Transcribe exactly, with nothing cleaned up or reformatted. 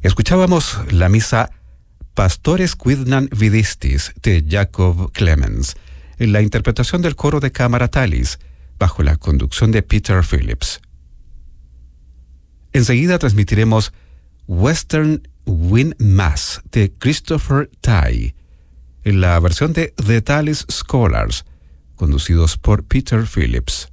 Escuchábamos la misa Pastores Quidnan Vidistis de Jacob Clemens, en la interpretación del coro de cámara Talis, bajo la conducción de Peter Phillips. Enseguida transmitiremos Western Wind Mass de Christopher Tye, en la versión de The Talis Scholars, conducidos por Peter Phillips.